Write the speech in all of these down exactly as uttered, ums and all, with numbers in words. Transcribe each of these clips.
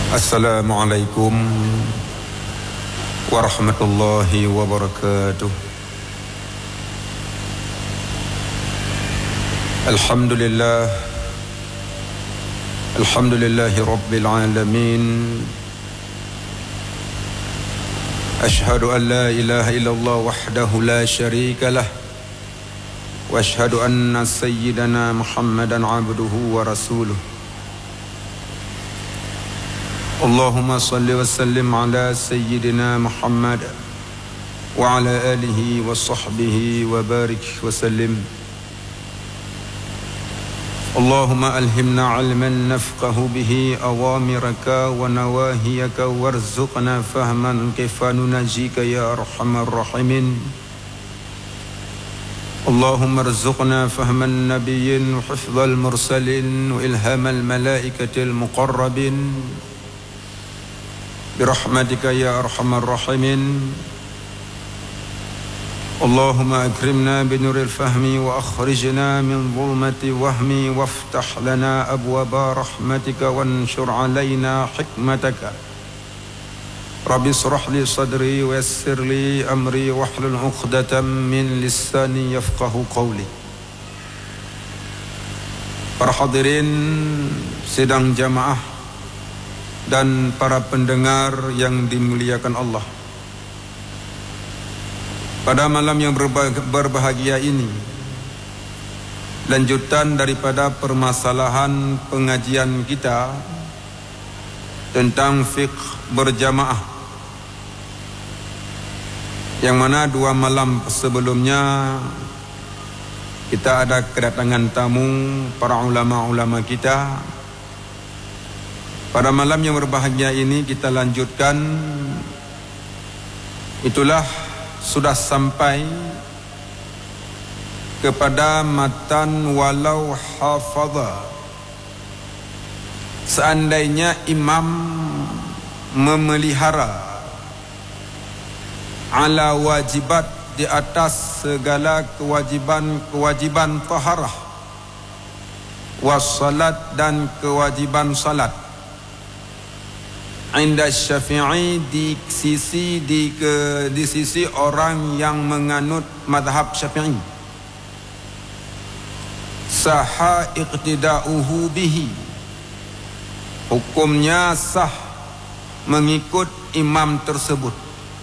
Assalamualaikum warahmatullahi wabarakatuh. Alhamdulillah, alhamdulillahi rabbil alamin. Ashhadu an la ilaha illallah wahdahu la syarika lah, wa ashhadu anna sayyidana Muhammadan abduhu wa rasuluh. Allahumma salli wa sallim ala sayyidina Muhammad wa ala alihi wa sahbihi wa barik wa sallim. Allahumma alhimna ilman nafqahu bihi awamiraka wa nawahiyaka warzuqna fahman kaifa nunajika ya arhamar rahimin. Allahumma arzuqna fahman nabiyyin wa hifdhal mursalin wa ilhamal malaikatil muqarrabin birahmatika ya arhamar rahimin. Allahumma akrimna binuril fahmi wa akhrijna min dhulmati wahmi waftah lana abwaba rahmatika wanshur alayna hikmataka. Rabbi israh li sadri wa yassir li amri wahlul 'uqdatam min lisani yafqahu qawli. Para hadirin sidang jamaah dan para pendengar yang dimuliakan Allah, pada malam yang berbahagia ini, lanjutan daripada permasalahan pengajian kita tentang fiqh berjamaah, yang mana dua malam sebelumnya kita ada kedatangan tamu para ulama-ulama kita. Pada malam yang berbahagia ini kita lanjutkan. Itulah sudah sampai kepada matan walau hafadha. Seandainya imam memelihara ala wajibat, di atas segala kewajiban-kewajiban taharah, wassalat, dan kewajiban salat, inda Syafi'i, di sisi di ke di sisi orang yang menganut mazhab Syafi'i, sahha iqtida'uhu bihi, hukumnya sah mengikut imam tersebut.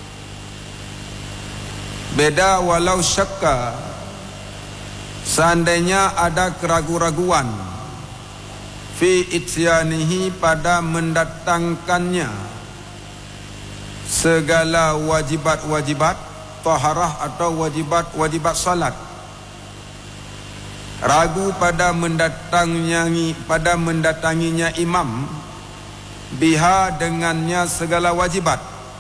Beda walau syakka, seandainya ada keraguan-raguan, fi ityanihi, pada mendatangkannya segala wajibat-wajibat taharah atau wajibat-wajibat salat. Ragu pada mendatanginya pada mendatanginya imam biha, dengannya segala wajibat.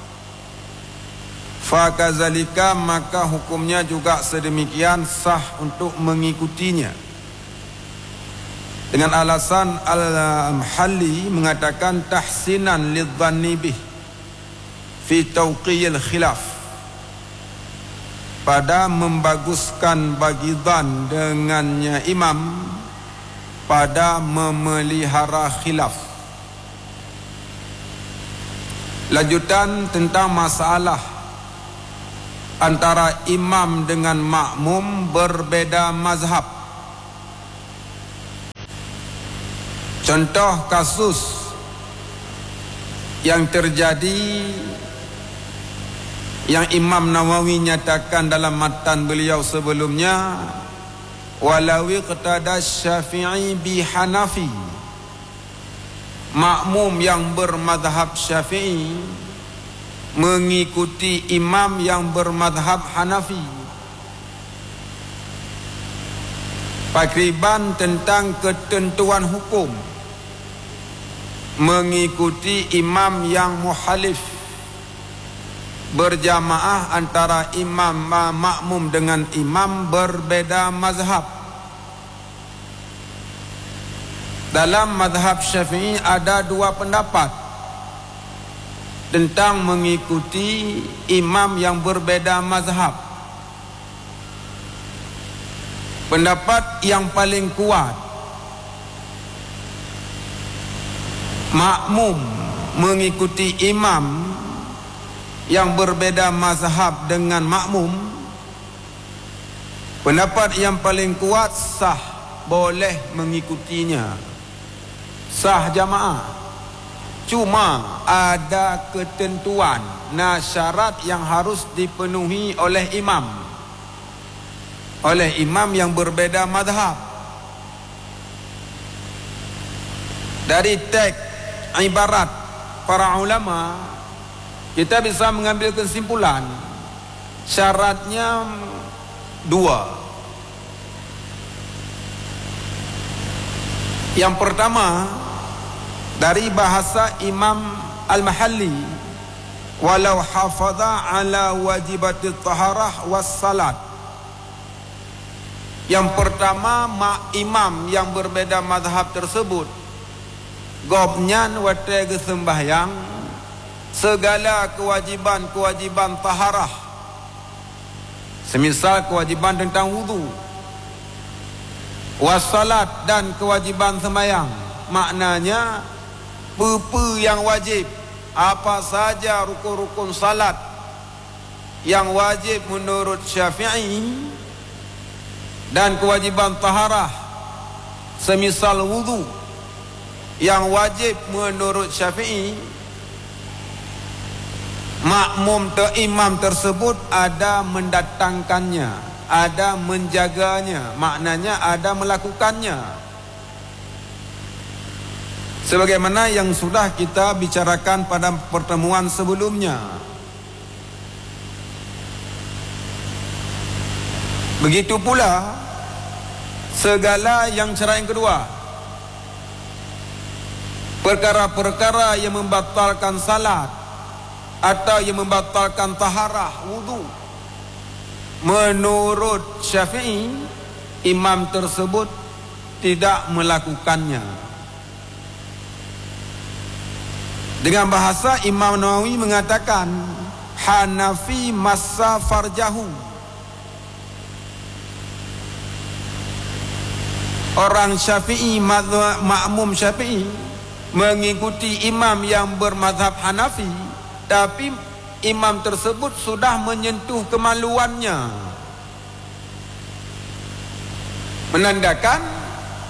Fakazalika, maka hukumnya juga sedemikian, sah untuk mengikutinya. Dengan alasan Al-Muhalli mengatakan tahsinan lidhanni bih fi tawqiyil khilaf, pada membaguskan bagi dhan dengannya imam pada memelihara khilaf. Lanjutan tentang masalah antara imam dengan makmum berbeda mazhab. Contoh kasus yang terjadi, yang Imam Nawawi nyatakan dalam matan beliau sebelumnya, walau iqtada Syafi'i bi Hanafi, makmum yang bermadhab Syafi'i mengikuti imam yang bermadhab Hanafi. Pakriban tentang ketentuan hukum, mengikuti imam yang muhalif, berjamaah antara imam makmum dengan imam berbeda mazhab. Dalam mazhab Syafi'i ada dua pendapat tentang mengikuti imam yang berbeda mazhab. Pendapat yang paling kuat, makmum mengikuti imam yang berbeza mazhab dengan makmum, pendapat yang paling kuat sah, boleh mengikutinya, sah jamaah. Cuma ada ketentuan, nah syarat yang harus dipenuhi oleh imam, oleh imam yang berbeza mazhab. Dari teks ibarat para ulama, kita bisa mengambil kesimpulan syaratnya dua. Yang pertama, dari bahasa Imam Al-Mahalli, walau hafadha ala wajibatit taharah was salat. Yang pertama, mak imam yang berbeza mazhab tersebut gobnyan wate sembahyang segala kewajiban-kewajiban taharah, semisal kewajiban tentang wudu, wassalat dan kewajiban sembahyang. Maknanya apa yang wajib, apa saja rukun-rukun salat yang wajib menurut Syafi'i, dan kewajiban taharah semisal wudu yang wajib menurut Syafi'i, makmum te imam tersebut ada mendatangkannya, ada menjaganya, maknanya ada melakukannya. Sebagaimana yang sudah kita bicarakan pada pertemuan sebelumnya. Begitu pula segala yang cara yang kedua, perkara-perkara yang membatalkan salat atau yang membatalkan taharah wudu, menurut Syafi'i, imam tersebut tidak melakukannya. Dengan bahasa Imam Nawawi mengatakan, Hanafi massa farjahu. Orang Syafi'i, makmum Syafi'i, mengikuti imam yang bermazhab Hanafi, tapi imam tersebut sudah menyentuh kemaluannya, menandakan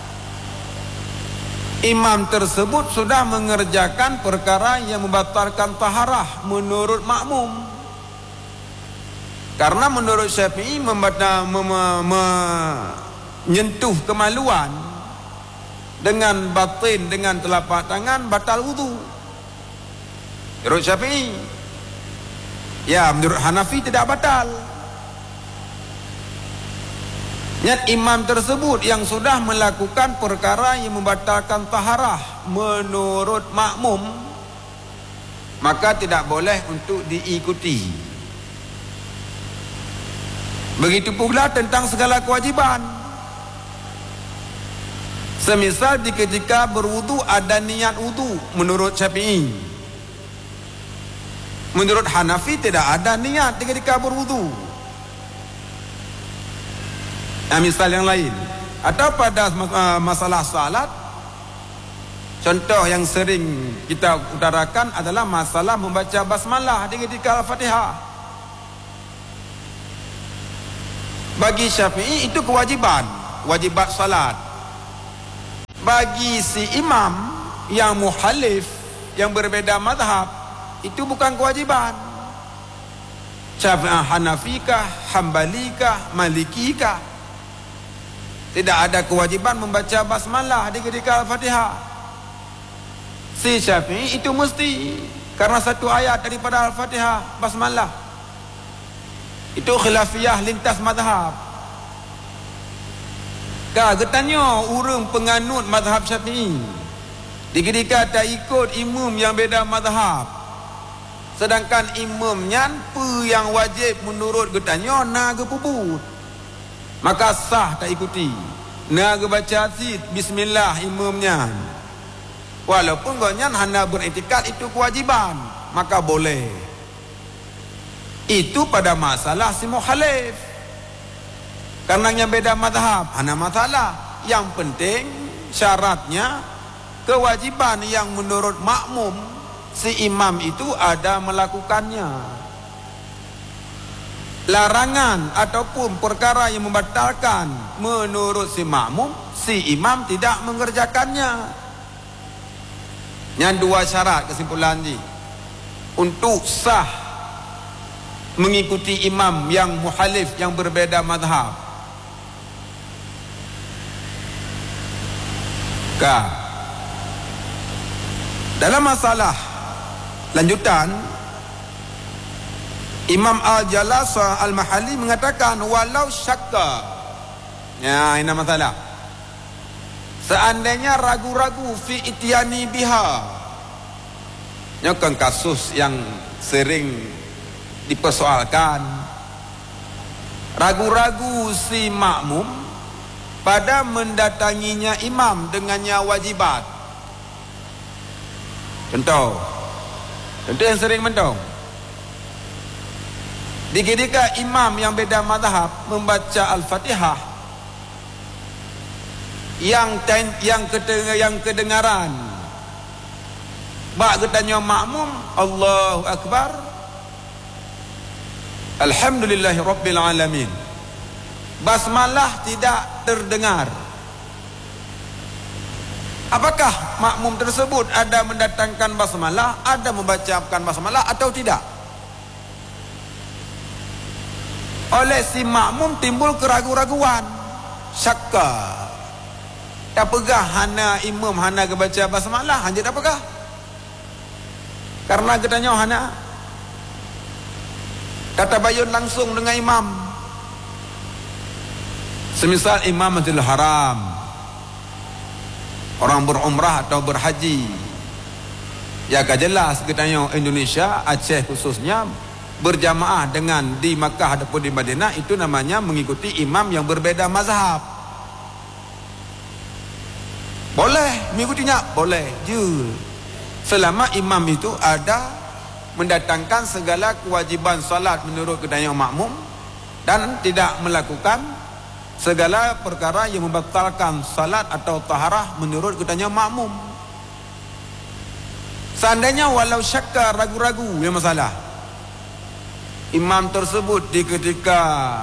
imam tersebut sudah mengerjakan perkara yang membatalkan taharah menurut makmum. Karena menurut Syafi'i menyentuh kemaluan dengan batin, dengan telapak tangan batal wudu. Menurut Syafi'i. Ya, menurut Hanafi tidak batal. Nyat imam tersebut yang sudah melakukan perkara yang membatalkan taharah menurut makmum, maka tidak boleh untuk diikuti. Begitu pula tentang segala kewajiban. Semisal di ketika berwudu ada niat wudu menurut Syafi'i. Menurut Hanafi tidak ada niat di ketika berwudu. Nah, misal yang lain, atau pada masalah salat, contoh yang sering kita utarakan adalah masalah membaca basmalah di ketika Al-Fatihah. Bagi Syafi'i itu kewajiban, wajibat salat. Bagi si imam yang muhalif, yang berbeza mazhab, itu bukan kewajiban. Syafi'i, Hanafikah, Hambalikah, Malikikah, tidak ada kewajiban membaca basmalah di ketika Al-Fatihah. Si Syafi'i itu mesti, karena satu ayat daripada Al-Fatihah basmalah. Itu khilafiyah lintas mazhab. Kah getanya urang penganut mazhab Syafi'i di ketika tak ikut imam yang beda mazhab, sedangkan imamnya apa yang wajib menurut getanya naga puput, maka sah tak ikuti. Naga baca asid bismillah imamnya, walaupun gonyan hanya beriktikad itu kewajiban, maka boleh. Itu pada masalah si mukhalif, karena yang beda mazhab hanya masalah. Yang penting syaratnya kewajiban yang menurut makmum si imam itu ada melakukannya. Larangan ataupun perkara yang membatalkan menurut si makmum, si imam tidak mengerjakannya. Yang dua syarat kesimpulan ni untuk sah mengikuti imam yang muhalif, yang berbeza mazhab. Ka. Dalam masalah lanjutan, Imam Al-Jalasa Al-Mahalli mengatakan walau syakka. Ya, ini masalah. Seandainya ragu-ragu fi ityani biha. Ini kan kasus yang sering dipersoalkan. Ragu-ragu si makmum pada mendatanginya imam dengannya wajibat. Contoh, contoh yang sering mentong. Di ketika imam yang beda mazhab membaca Al-Fatihah, yang ten, yang kedengar, yang kedengaran, bak ketanya makmum Allahu Akbar, Alhamdulillahi Rabbil Alamin. Basmalah tidak terdengar. Apakah makmum tersebut ada mendatangkan basmalah, ada membacakan basmalah atau tidak? Oleh si makmum timbul keraguan-raguan, syakka. Tak pegah hana imam hana kebaca basmalah, hanya tak pegah. Karena katanya hana kata bayun langsung dengan imam. Semisal Imam Masjidil Haram, orang berumrah atau berhaji, ya kan jelas katanya Indonesia, Aceh khususnya, berjamaah dengan di Makkah ataupun di Madinah, itu namanya mengikuti imam yang berbeza mazhab. Boleh mengikutinya, boleh je, selama imam itu ada mendatangkan segala kewajiban salat menurut kedaya makmum dan tidak melakukan segala perkara yang membatalkan salat atau taharah menurut kedaya makmum. Seandainya walau syakka, ragu-ragu yang masalah, imam tersebut di ketika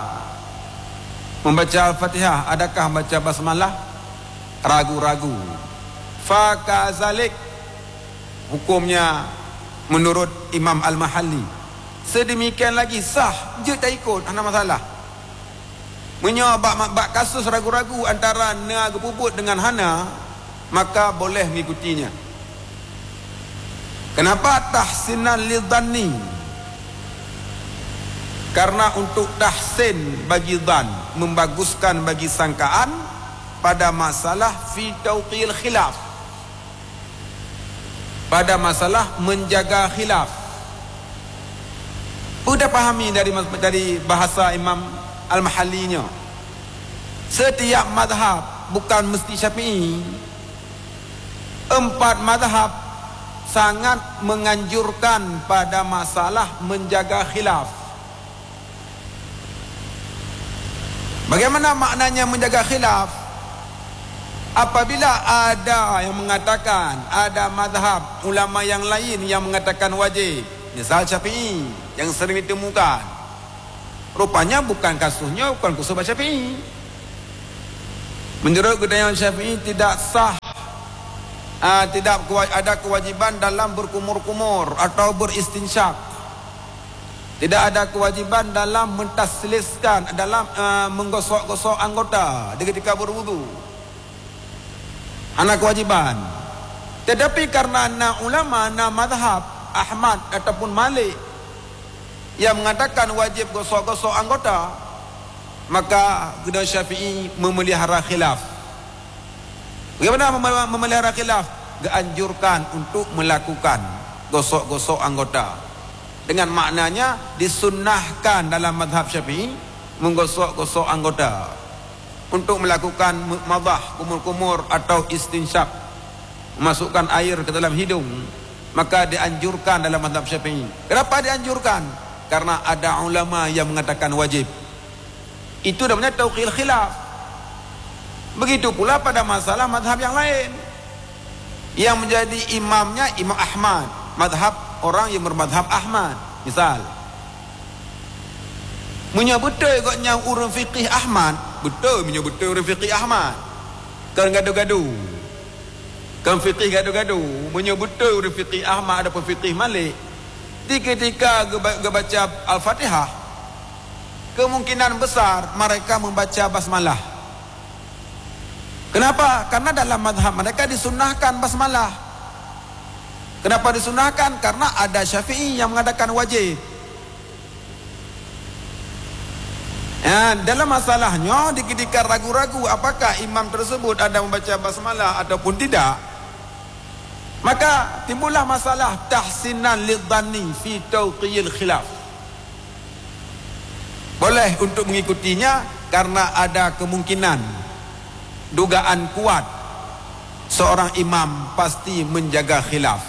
membaca Al-Fatihah adakah membaca basmalah, ragu-ragu, fakazalik, hukumnya menurut Imam Al-Mahalli sedemikian lagi sah je, tak ikut, ada masalah. Menyebab bak kasus ragu-ragu antara na kepuput dengan hana, maka boleh mengikutinya. Kenapa? Tahsinan lidhanni, karena untuk tahsin bagi dhan, membaguskan bagi sangkaan pada masalah fi tauqil khilaf, pada masalah menjaga khilaf. Sudah pahami dari dari bahasa Imam Al-Mahallinya, setiap mazhab, bukan mesti Syafi'i, empat mazhab sangat menganjurkan pada masalah menjaga khilaf. Bagaimana maknanya menjaga khilaf? Apabila ada yang mengatakan, ada mazhab ulama yang lain yang mengatakan wajib, misal Syafi'i yang sering ditemukan, rupanya bukan kasusnya, bukan kasus Syafi'i. Menurut kedaya Syafi'i tidak sah, uh, tidak ada kewajiban dalam berkumur-kumur atau beristinsyak. Tidak ada kewajiban dalam mentasliskan, dalam uh, menggosok-gosok anggota di ketika berwudu. Anak kewajiban. Tetapi karena na ulama, na mazhab Ahmad ataupun Malik yang mengatakan wajib gosok-gosok anggota, maka kedua Syafi'i memelihara khilaf. Bagaimana memelihara khilaf? Dianjurkan untuk melakukan gosok-gosok anggota. Dengan maknanya disunnahkan dalam mazhab Syafi'i menggosok-gosok anggota untuk melakukan madah, kumur-kumur atau istinsyak, memasukkan air ke dalam hidung, maka dianjurkan dalam mazhab Syafi'i. Kenapa dianjurkan? Karena ada ulama yang mengatakan wajib. Itu namanya tauqil khilaf. Begitu pula pada masalah mazhab yang lain, yang menjadi imamnya Imam Ahmad, madhab orang yang bermadhab Ahmad. Misal, punya betul agaknya urang fiqih Ahmad, betul punya betul urang fiqih Ahmad. Kan gaduh-gaduh. Kan fiqih gaduh-gaduh. Punya betul urang fiqih Ahmad ada pun fiqih Malik. Di ketika dia baca Al-Fatihah, kemungkinan besar mereka membaca basmalah. Kenapa? Karena dalam mazhab mereka disunnahkan basmalah. Kenapa disunnahkan? Karena ada Syafi'i yang mengatakan wajib. Ya, dalam masalahnya di ketika ragu-ragu apakah imam tersebut ada membaca basmalah ataupun tidak, maka timbullah masalah tahsinan lidhanni fi tawqiyil khilaf. Boleh untuk mengikutinya karena ada kemungkinan dugaan kuat seorang imam pasti menjaga khilaf.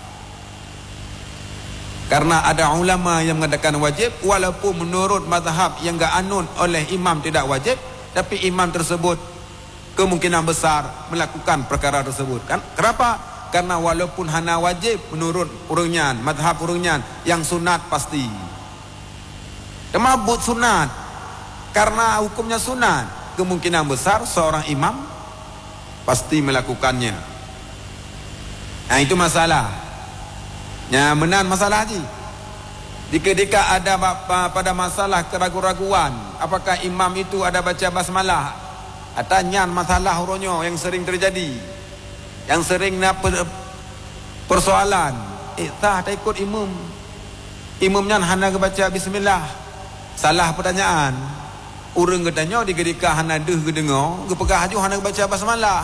Karena ada ulama yang mengatakan wajib, walaupun menurut mazhab yang enggak anut oleh imam tidak wajib, tapi imam tersebut kemungkinan besar melakukan perkara tersebut. Kan? Kenapa? Karena walaupun hana wajib menurut urungan, mazhab urungan, yang sunat pasti. Temabut sunat. Karena hukumnya sunat, kemungkinan besar seorang imam pasti melakukannya. Nah, itu masalah. Ya, menan masalah haji. Jika-jika ada pada masalah keraguan-raguan, apakah imam itu ada baca basmalah? Atanya masalah huronyo yang sering terjadi. Yang sering nak persoalan. Eh, tak tak ikut imam. Imamnya hana baca bismillah. Salah pertanyaan. Urang katanya di ketika hana deh ke dengar, ke pegah haju hana baca basmalah.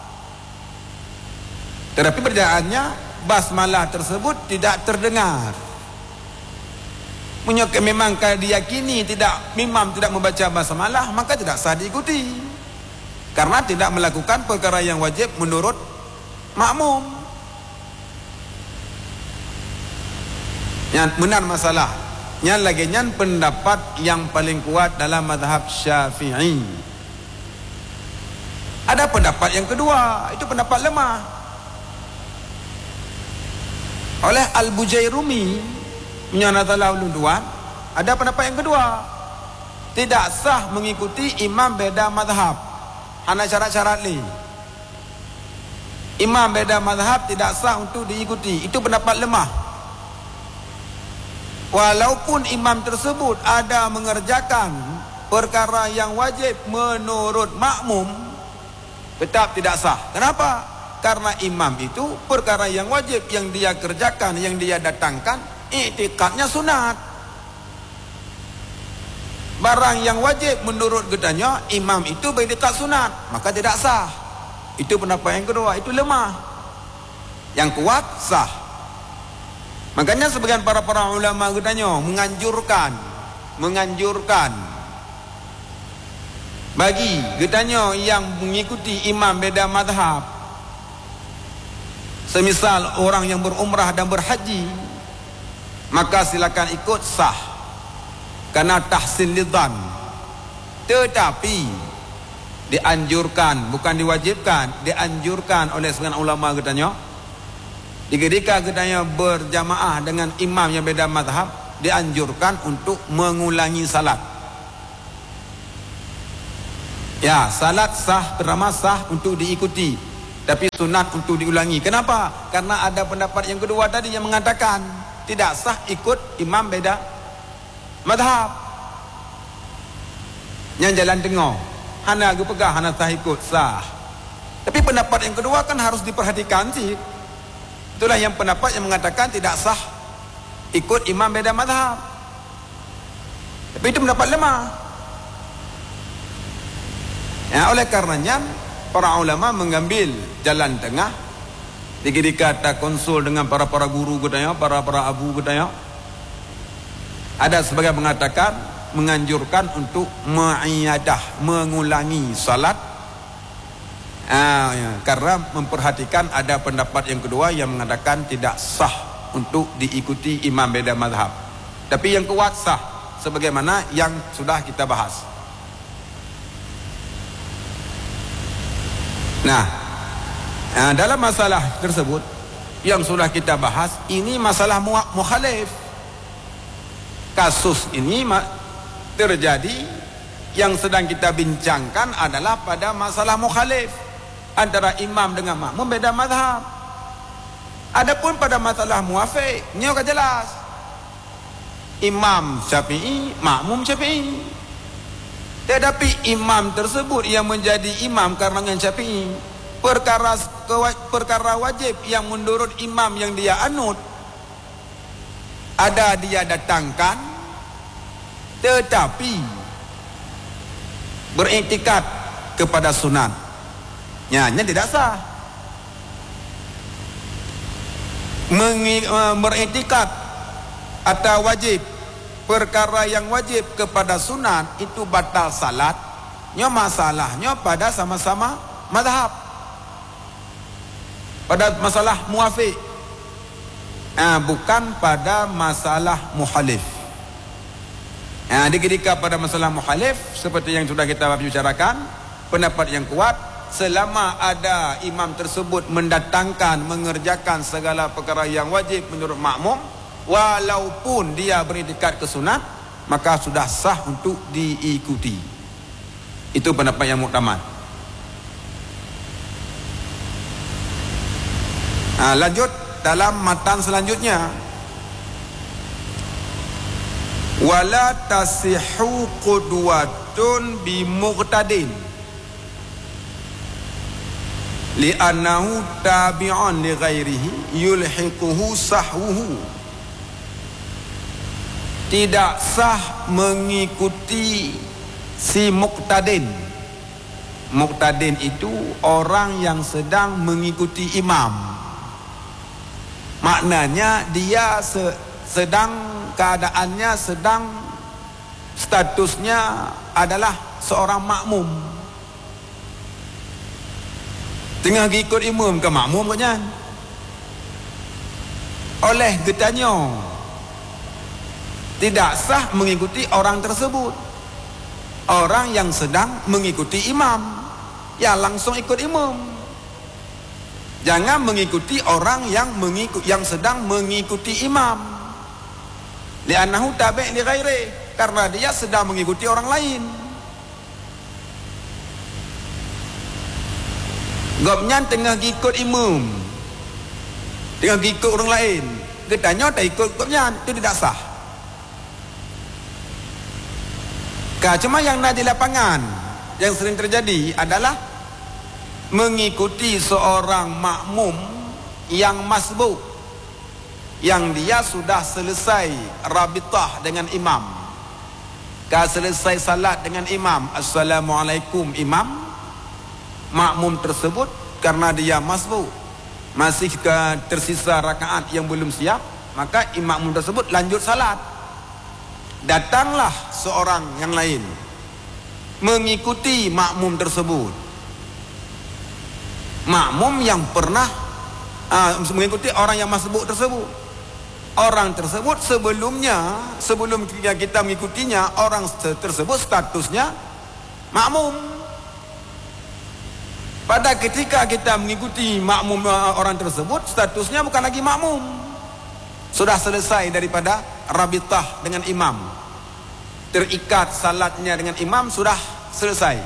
Tetapi perjalanannya basmalah tersebut tidak terdengar. Menyok memang kalau diyakini tidak imam tidak membaca basmalah, maka tidak sah diikuti. Karena tidak melakukan perkara yang wajib menurut makmum. Yang benar masalah. Yang lagi yang pendapat yang paling kuat dalam mazhab Syafi'i. Ada pendapat yang kedua, itu pendapat lemah. Oleh Al-Bujairumi menyatakan ulun ada pendapat yang kedua, tidak sah mengikuti imam beda mazhab. Hana syarat-syarat ni. Imam beda mazhab tidak sah untuk diikuti. Itu pendapat lemah. Walaupun imam tersebut ada mengerjakan perkara yang wajib menurut makmum, tetap tidak sah. Kenapa? Karena imam itu perkara yang wajib yang dia kerjakan, yang dia datangkan, i'tikadnya sunat. Barang yang wajib menurut gedanya imam itu beriktikad sunat, maka tidak sah. Itu pendapat yang kedua, itu lemah. Yang kuat sah. Makanya sebagian para para ulama gedanya menganjurkan, menganjurkan bagi gedanya yang mengikuti imam beda mazhab. Semisal orang yang berumrah dan berhaji, maka silakan ikut sah karena tahsin lidhan. Tetapi dianjurkan, bukan diwajibkan, dianjurkan oleh sebagian ulama katanya, ketika katanya berjamaah dengan imam yang beda mazhab, dianjurkan untuk mengulangi salat. Ya, salat sah, terama sah untuk diikuti, tapi sunat untuk diulangi. Kenapa? Karena ada pendapat yang kedua tadi yang mengatakan tidak sah ikut imam beda mazhab. Yang jalan tengah, hana gue pegah, hana sah ikut, sah. Tapi pendapat yang kedua kan harus diperhatikan sih. Itulah yang pendapat yang mengatakan tidak sah ikut imam beda mazhab. Tapi itu pendapat lemah. Ya, oleh karenanya para ulama mengambil jalan tengah. Ketika tak konsul dengan para-para guru katanya, para-para abu katanya, ada sebagian mengatakan menganjurkan untuk mu'iyadah, mengulangi salat. Ah, ya, karena memperhatikan ada pendapat yang kedua yang mengatakan tidak sah untuk diikuti imam beda mazhab. Tapi yang kuat sah, sebagaimana yang sudah kita bahas. Nah, dalam masalah tersebut yang sudah kita bahas, ini masalah mukhalif. Kasus ini terjadi, yang sedang kita bincangkan adalah pada masalah mukhalif antara imam dengan makmum, beda mazhab. Adapun pada masalah muwafiq, nyo kan jelas. Imam Syafi'i, makmum Syafi'i. Tetapi imam tersebut yang menjadi imam karena dengan Syafi'i, perkara perkara wajib yang menurut imam yang dia anut, ada dia datangkan, tetapi beriktikad kepada sunat, nyanya tidak sah. Beriktikad atau wajib perkara yang wajib kepada sunat itu batal salat, nyo masalahnya pada sama-sama mazhab, pada masalah muwafiq, nah, bukan pada masalah muhalif. Nah, ketika pada masalah muhalif, seperti yang sudah kita bicarakan, pendapat yang kuat, selama ada imam tersebut mendatangkan, mengerjakan segala perkara yang wajib menurut makmum, walaupun dia beriktikad ke sunat, maka sudah sah untuk diikuti. Itu pendapat yang muktamad. Nah, lanjut dalam matan selanjutnya. Wala tasihhu qudwatun bi muqtadin li'annahu tabi'un li ghairihi yulhiquhu sahwuhu. Tidak sah mengikuti si muqtadin. Muqtadin itu orang yang sedang mengikuti imam. Maknanya dia se sedang keadaannya sedang statusnya adalah seorang makmum. Tengah ikut imam ke makmum kan? Oleh getanya tidak sah mengikuti orang tersebut. Orang yang sedang mengikuti imam, ya langsung ikut imam. Jangan mengikuti orang yang mengikut yang sedang mengikuti imam. Li'annahu tabi' li ghairi, karena dia sedang mengikuti orang lain. Gopnya tengah ikut imam, tengah ikut orang lain, ketanya tak ikut gopnya, itu tidak sah. Ka, cuma yang ada di lapangan yang sering terjadi adalah mengikuti seorang makmum yang masbuk, yang dia sudah selesai rabitah dengan imam, ka selesai salat dengan imam, assalamualaikum imam, makmum tersebut karena dia masbuk masih ke tersisa rakaat yang belum siap, maka imam tersebut lanjut salat. Datanglah seorang yang lain mengikuti makmum tersebut, makmum yang pernah uh, mengikuti orang yang masbuk tersebut. Orang tersebut sebelumnya, sebelum kita mengikutinya, orang tersebut statusnya makmum. Pada ketika kita mengikuti makmum orang tersebut, statusnya bukan lagi makmum. Sudah selesai daripada rabitah dengan imam, terikat salatnya dengan imam, sudah selesai.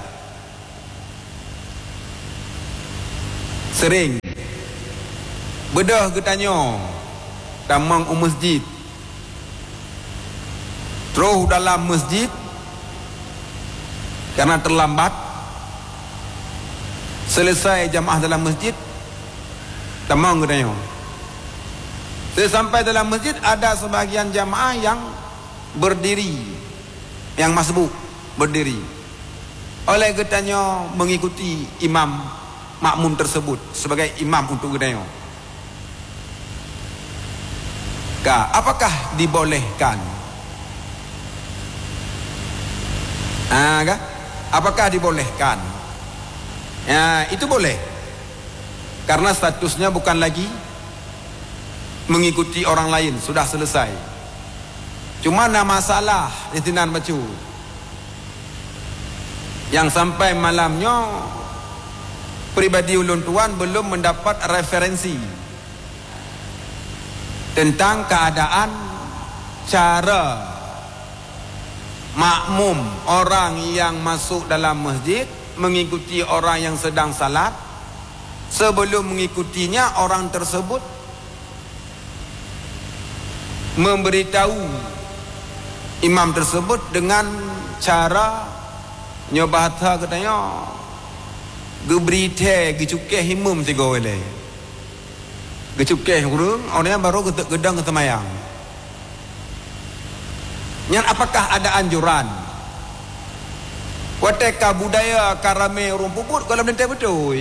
Sering bedah getanya tamang um masjid, terus dalam masjid karena terlambat, selesai jamaah dalam masjid, tamang getanya. Sampai dalam masjid ada sebagian jamaah yang berdiri, yang masbuk berdiri. Oleh getanya mengikuti imam makmum tersebut sebagai imam untuk getanya. Ka, apakah dibolehkan? Ah, kah? Apakah dibolehkan? Ya, itu boleh. Karena statusnya bukan lagi mengikuti orang lain, sudah selesai. Cuma ada masalah di tinan bacu, yang sampai malamnya pribadi ulun tuan belum mendapat referensi tentang keadaan cara makmum orang yang masuk dalam masjid mengikuti orang yang sedang salat. Sebelum mengikutinya, orang tersebut memberitahu imam tersebut dengan cara nyobahata katanya geberite gecukeh himum tiga wele gecukeh urung orang baru gedang ketemayang yang apakah ada anjuran wateka budaya karame urung puput kalau nanti betul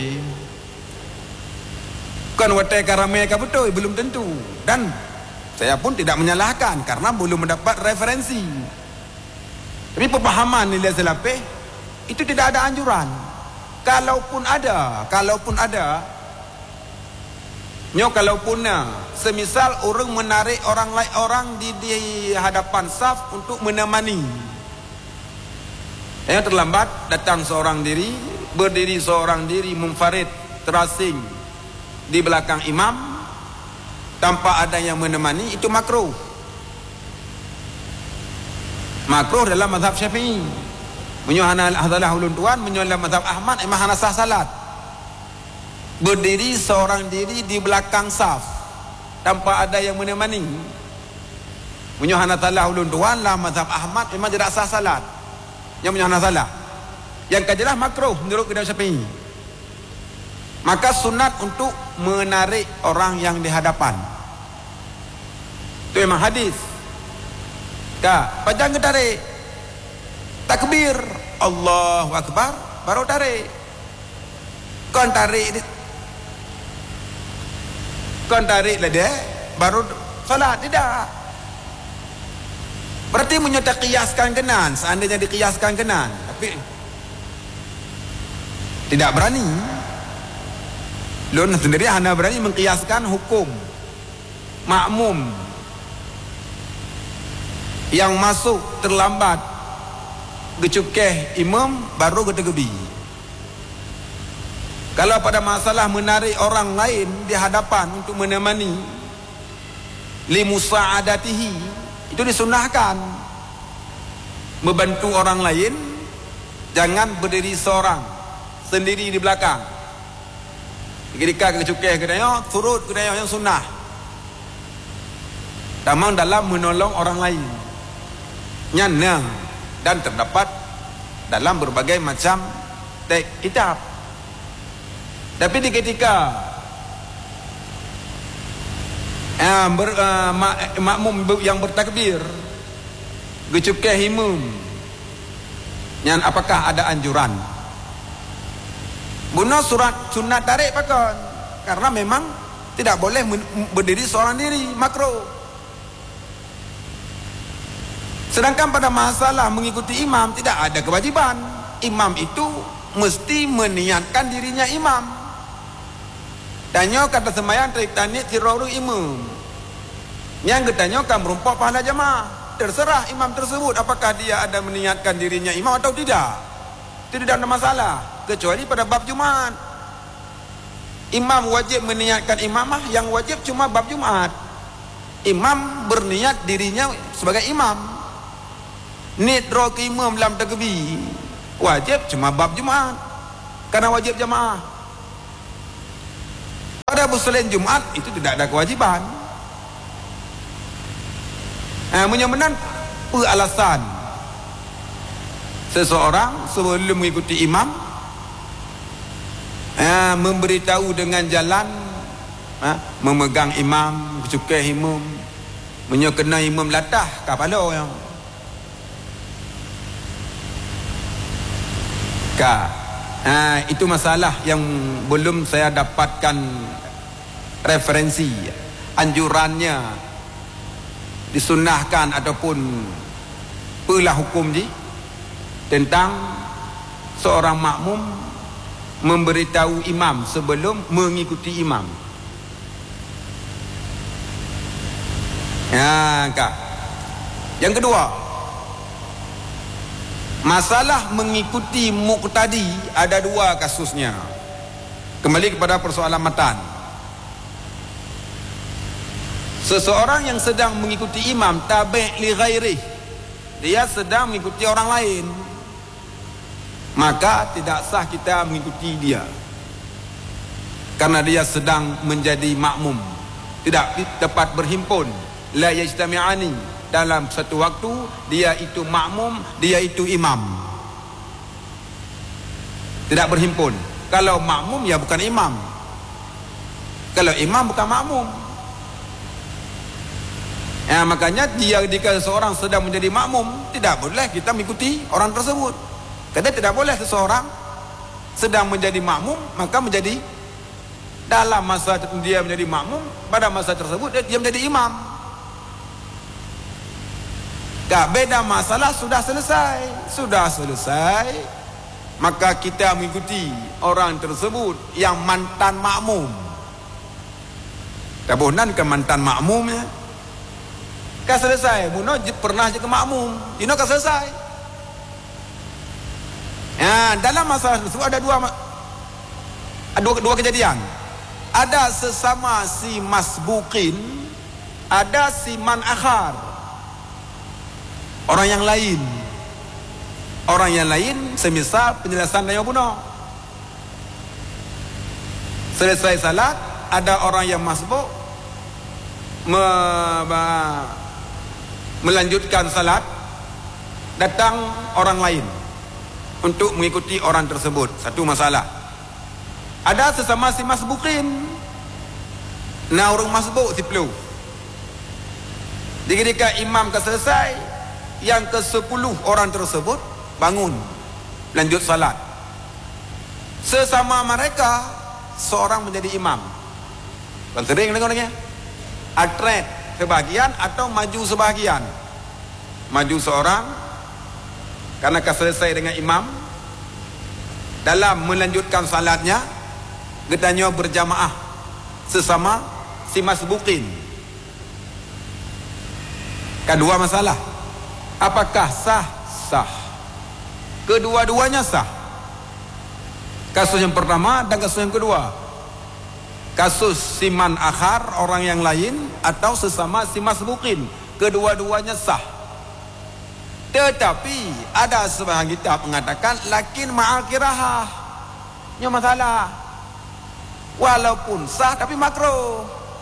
kan wateka karame ka betul belum tentu, dan saya pun tidak menyalahkan karena belum mendapat referensi. Tapi pemahaman nilai selapih itu tidak ada anjuran. Kalaupun ada, kalaupun ada, nyo kalaupun semisal orang menarik orang lain orang di, di hadapan saf untuk menemani. Yang terlambat datang seorang diri, berdiri seorang diri munfarid terasing di belakang imam tanpa ada yang menemani, itu makruh. Makruh dalam mazhab Syafi'i. Menyuhana hadalah ulun tuan, menyuhana mazhab Ahmad, emang hana sah salat. Berdiri seorang diri di belakang saf tanpa ada yang menemani. Menyuhana hadalah ulun tuan lah mazhab Ahmad, memang tidak sah salat. Yang menyuhana salah. Yang kajelah makruh menurut mazhab Syafi'i. Maka sunat untuk menarik orang yang di hadapan. Itu memang hadis. Kak, panjang ke tarik. Takbir, Allahu Akbar, baru tarik. Kon tarik, kon tarik lah dia, baru salat, tidak. Berarti menyata kiaskan kenan, seandainya dikiaskan kenan, tapi tidak berani. Lun sendiri hanya berani mengkiaskan hukum makmum yang masuk terlambat gecukeh imam baru getegebi. Kalau pada masalah menarik orang lain di hadapan untuk menemani li musa'adatihi, itu disunahkan membantu orang lain, jangan berdiri seorang sendiri di belakang. Ketika kecukeh kedaya turut kedaya yang sunnah. Tamang dalam menolong orang lain. Nyana dan terdapat dalam berbagai macam teks kitab. Tapi di ketika eh, ber, uh, mak, makmum yang bertakbir kecukeh imam, nyan apakah ada anjuran? Guna surat sunat tarik pakon, karena memang tidak boleh berdiri seorang diri, makruh. Sedangkan pada masalah mengikuti imam tidak ada kewajiban. Imam itu mesti meniatkan dirinya imam. Tanya kata sembahyang tarik tanit tiroru imam. Yang ketanya kan merumpok pahala jamaah. Terserah imam tersebut apakah dia ada meniatkan dirinya imam atau tidak. Itu tidak ada masalah. Kecuali pada bab Jumat. Imam wajib meniatkan imamah, yang wajib cuma bab Jumat. Imam berniat dirinya sebagai imam. Nidro ke imam dalam takbir wajib cuma bab Jumat, karena wajib jamaah. Pada selain Jumat itu tidak ada kewajiban. Eh, menyamanan alasan seseorang sebelum mengikuti imam eh, memberitahu dengan jalan eh, memegang imam, kecukai imam, menyokena imam latah kepala yang ka. Ha, itu masalah yang belum saya dapatkan referensi anjurannya disunahkan ataupun pelah hukum ji tentang seorang makmum memberitahu imam sebelum mengikuti imam. Ya, kak. Yang kedua, masalah mengikuti muqtadi ada dua kasusnya. Kembali kepada persoalan matan. Seseorang yang sedang mengikuti imam tabi' li ghairi, dia sedang mengikuti orang lain, maka tidak sah kita mengikuti dia, karena dia sedang menjadi makmum, tidak dapat berhimpun. La yajtami'ani, dalam satu waktu dia itu makmum, dia itu imam, tidak berhimpun. Kalau makmum ya bukan imam, kalau imam bukan makmum. Ya, makanya dia jika seseorang sedang menjadi makmum, tidak boleh kita mengikuti orang tersebut. Karena tidak boleh seseorang sedang menjadi makmum maka menjadi, dalam masa dia menjadi makmum, pada masa tersebut dia menjadi imam. Tak beda masalah, sudah selesai, sudah selesai, maka kita mengikuti orang tersebut yang mantan makmum. Tabunan ke mantan makmumnya. Kan selesai, Muno pernah je ke makmum, Dino kan selesai. Ya, dalam masalah tersebut ada dua, dua, dua kejadian. Ada sesama si masbuqin, ada si man akhar, orang yang lain. Orang yang lain semisal penjelasan Dayo Buno. Selesai salat, ada orang yang masbuk me, me, melanjutkan salat, datang orang lain untuk mengikuti orang tersebut. Satu masalah. Ada sesama si masbuqin, nah orang masbuk si pelu. Ketika imam ke selesai, yang ke sepuluh orang tersebut bangun lanjut salat. Sesama mereka seorang menjadi imam. Kan sering dengarnya, atret sebahagian atau maju sebahagian. Maju seorang karena kan selesai dengan imam, dalam melanjutkan salatnya getanya berjamaah sesama si masbuqin. Kedua masalah, apakah sah? Sah. Kedua-duanya sah. Kasus yang pertama dan kasus yang kedua. Kasus siman akhar, orang yang lain, atau sesama si masbuqin, kedua-duanya sah. Tetapi ada sebahagian kitab mengatakan lakin ma'al kirahah. Ini masalah. Walaupun sah tapi makruh.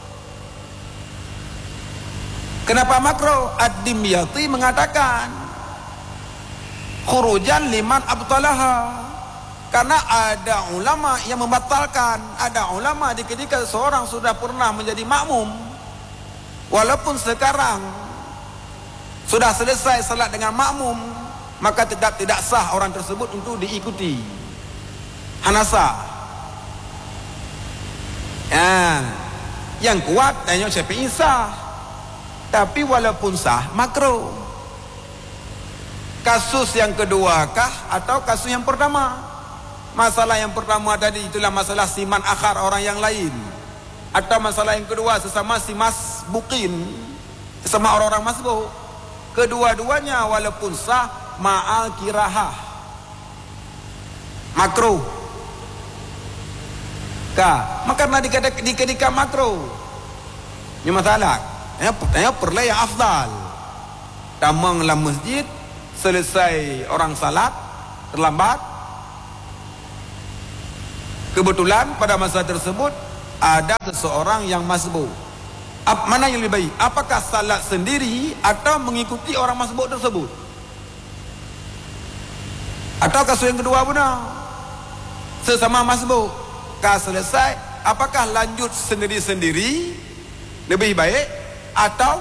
Kenapa makruh? Ad-Dimyati mengatakan khurujan liman abtalaha. Karena ada ulama yang membatalkan. Ada ulama di ketika seorang sudah pernah menjadi makmum, walaupun sekarang sudah selesai salat dengan makmum, maka tetap tidak sah orang tersebut untuk diikuti. Hanasa. Ya, yang kuat hanya Syafi'i sah. Tapi walaupun sah, makruh. Kasus yang kedua kah atau kasus yang pertama? Masalah yang pertama tadi itulah masalah siman akhar, orang yang lain. Atau masalah yang kedua sesama si masbuqin, sesama orang-orang masbuk. Kedua-duanya walaupun sah ma'al kirahah, makruh. Ka, maka karena dikatakan makruh. Ini masalah. Ya, pertanyaan perlah yang afdal. Tamang dalam masjid, selesai orang salat terlambat, kebetulan pada masa tersebut ada seseorang yang masbuk. Mana yang lebih baik? Apakah salat sendiri atau mengikuti orang masbuk tersebut? Atau kasus yang kedua benar, sesama masbuk, kah selesai, apakah lanjut sendiri-sendiri lebih baik atau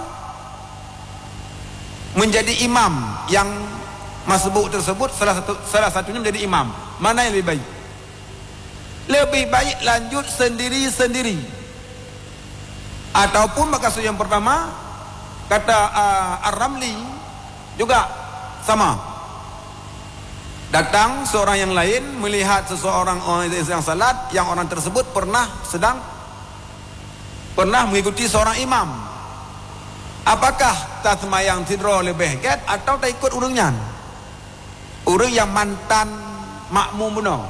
menjadi imam yang masbuk tersebut, salah satu salah satunya menjadi imam? Mana yang lebih baik? Lebih baik lanjut sendiri-sendiri. Ataupun kasus yang pertama, kata uh, Ar-Ramli juga sama. Datang seorang yang lain melihat seseorang orang yang salat, yang orang tersebut pernah sedang pernah mengikuti seorang imam. Apakah tak semayang tidro lebih get atau tak ikut urungnya? Urung yang mantan makmum benar.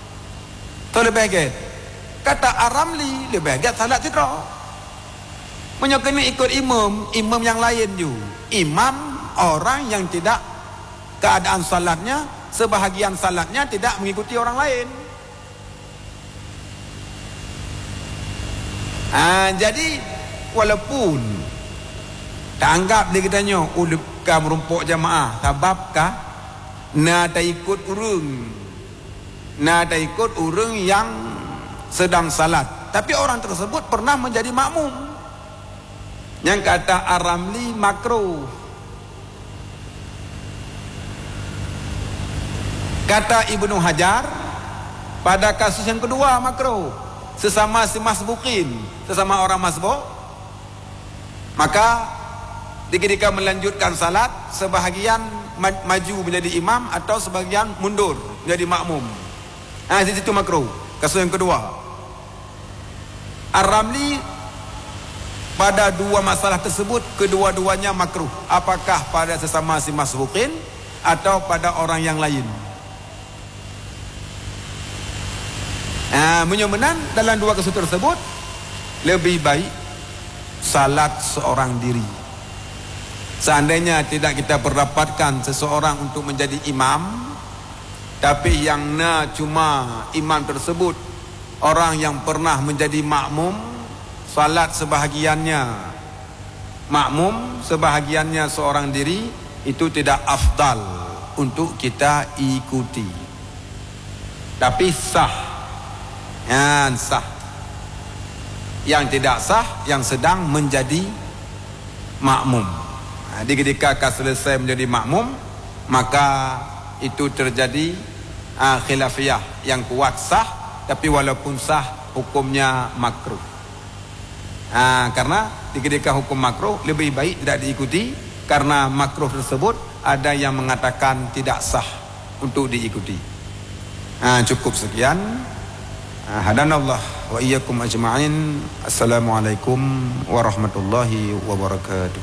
Tu lebih get. Kata Ar-Ramli lebih get salat tidro. Punya kena ikut imam, imam yang lain ju. Imam orang yang tidak keadaan salatnya, sebahagian salatnya tidak mengikuti orang lain. Ha, jadi walaupun tak anggap dia katanya ulukah merumpuk jamaah, sababkah na tak ikut urung, na tak ikut urung yang sedang salat, tapi orang tersebut pernah menjadi makmum. Yang kata Ar-Ramli makruh. Kata Ibnu Hajar pada kasus yang kedua makruh. Sesama si masbukin, sesama orang masbuk, maka ketika melanjutkan salat, sebahagian maju menjadi imam atau sebahagian mundur menjadi makmum. Nah, di situ makruh. Kasus yang kedua. Ar-Ramli pada dua masalah tersebut kedua-duanya makruh. Apakah pada sesama si masbukin atau pada orang yang lain. Nah, menyumenan dalam dua kasus tersebut lebih baik salat seorang diri. Seandainya tidak kita berdapatkan seseorang untuk menjadi imam, tapi yang na cuma imam tersebut orang yang pernah menjadi makmum, salat sebahagiannya makmum, sebahagiannya seorang diri, itu tidak afdal untuk kita ikuti. Tapi sah, yang sah. Yang tidak sah, yang sedang menjadi makmum. Jadi ketika akan selesai menjadi makmum, maka itu terjadi uh, khilafiyah yang kuat sah, tapi walaupun sah hukumnya makruh. Ha, karena ketika hukum makruh lebih baik tidak diikuti, karena makruh tersebut ada yang mengatakan tidak sah untuk diikuti. Ha, cukup sekian. Ha, hadanallah wa iyyakum ajma'in. Assalamualaikum warahmatullahi wabarakatuh.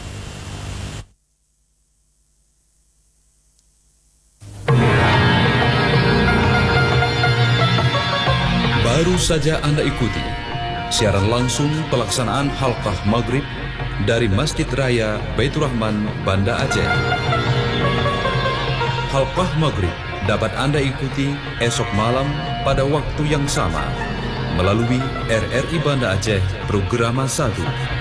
Baru saja Anda ikuti siaran langsung pelaksanaan halqah maghrib dari Masjid Raya Baitur Rahman, Banda Aceh. Halqah maghrib dapat Anda ikuti esok malam pada waktu yang sama melalui R R I Banda Aceh Programa satu.